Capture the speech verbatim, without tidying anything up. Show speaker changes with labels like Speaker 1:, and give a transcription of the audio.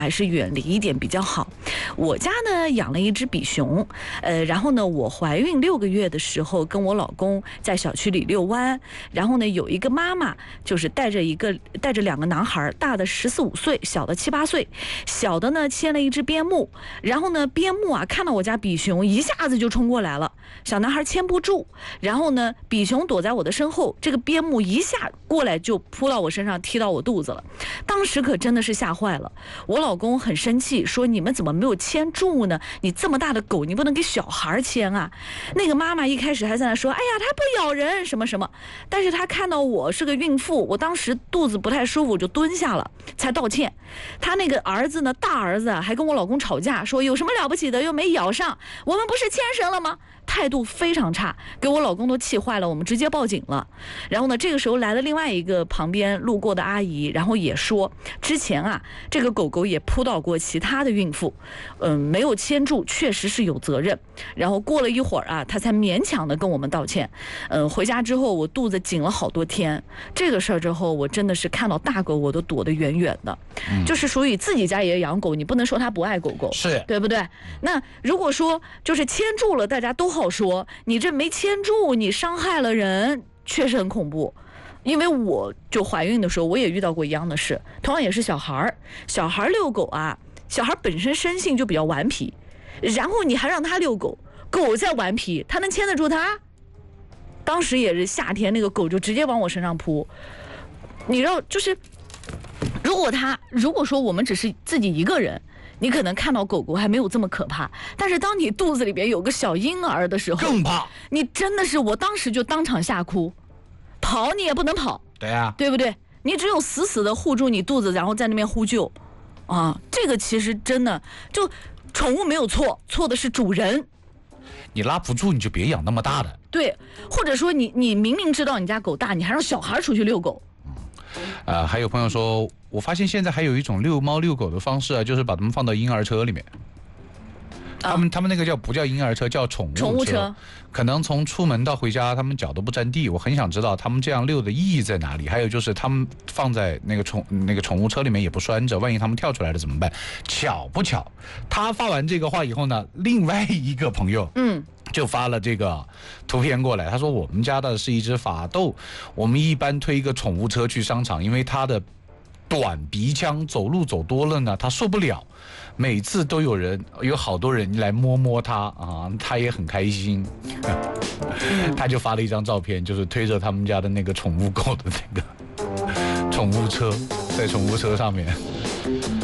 Speaker 1: 还是远离一点比较好。我家呢养了一只比熊，呃，然后呢，我怀孕六个月的时候，跟我老公在小区里遛弯，然后呢，有一个妈妈就是带着一个带着两个男孩，大的十四五岁，小的七八岁，小的呢牵了一只边牧，然后呢，边牧啊看到我家比熊，一下子就冲过来了，小男孩牵不住，然后呢，比熊躲在我的身后，这个边牧一下过来就扑到我身上，踢到我肚子了，当时可真的是吓坏了，我老公很生气，说你们怎么没有牵住呢？你这么大的狗，你不能给小孩牵啊！那个妈妈一开始还在那说，哎呀，它不咬人什么什么，但是她看到我是个孕妇，我当时肚子不太舒服，就蹲下了，才道歉。他那个儿子呢，大儿子啊，还跟我老公吵架，说有什么了不起的，又没咬上，我们不是牵绳了吗？态度非常差，给我老公都气坏了，我们直接报警了。然后呢，这个时候来了另外一个旁边路过的阿姨，然后也说，之前啊，这个狗狗也扑倒过其他的孕妇，嗯，没有牵住，确实是有责任。然后过了一会儿啊，他才勉强的跟我们道歉。嗯，回家之后我肚子紧了好多天，这个事儿之后，我真的是看到大狗我都躲得远远的。嗯、就是属于自己家也养狗，你不能说他不爱狗狗，
Speaker 2: 是
Speaker 1: 对不对？那如果说就是牵住了，大家都好说，你这没牵住，你伤害了人，确实很恐怖。因为我就怀孕的时候，我也遇到过一样的事，同样也是小孩儿，小孩遛狗啊，小孩本身生性就比较顽皮，然后你还让他遛狗，狗再顽皮，他能牵得住他？当时也是夏天，那个狗就直接往我身上扑，你知道，就是如果他如果说我们只是自己一个人，你可能看到狗狗还没有这么可怕，但是当你肚子里边有个小婴儿的时候，
Speaker 2: 更怕。
Speaker 1: 你真的是，我当时就当场吓哭，跑你也不能跑，
Speaker 2: 对啊，
Speaker 1: 对不对？你只有死死的护住你肚子，然后在那边呼救，啊，这个其实真的就宠物没有错，错的是主人。
Speaker 2: 你拉不住你就别养那么大的。
Speaker 1: 对，或者说你你明明知道你家狗大，你还让小孩出去遛狗。
Speaker 2: 呃，还有朋友说，我发现现在还有一种遛猫遛狗的方式啊，就是把它们放到婴儿车里面。他们、啊、他们那个叫不叫婴儿车，叫宠物车。宠物车可能从出门到回家，他们脚都不沾地。我很想知道他们这样遛的意义在哪里。还有就是他们放在那个宠那个宠物车里面也不拴着，万一他们跳出来了怎么办？巧不巧，他发完这个话以后呢，另外一个朋友嗯。就发了这个图片过来，他说我们家的是一只法斗，我们一般推一个宠物车去商场，因为它的短鼻腔，走路走多了呢，它受不了，每次都有人有好多人来摸摸它啊，它也很开心。他就发了一张照片，就是推着他们家的那个宠物狗的那个宠物车，在宠物车上面。